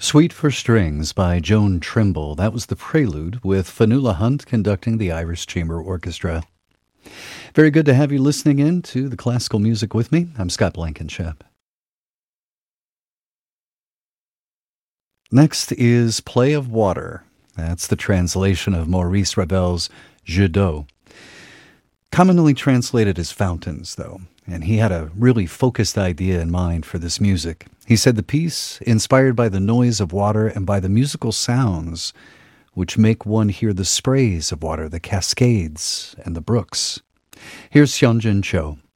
Suite for Strings by Joan Trimble. That was the prelude with Fanula Hunt conducting the Irish Chamber Orchestra. Very good to have you listening in to the classical music with me. I'm Scott Blankenship. Next is Play of Water. That's the translation of Maurice Ravel's Jeux d'eau. Commonly translated as Fountains, though, and he had a really focused idea in mind for this music. He said the piece, inspired by the noise of water and by the musical sounds, which make one hear the sprays of water, the cascades, and the brooks. Here's Hyunjin Cho.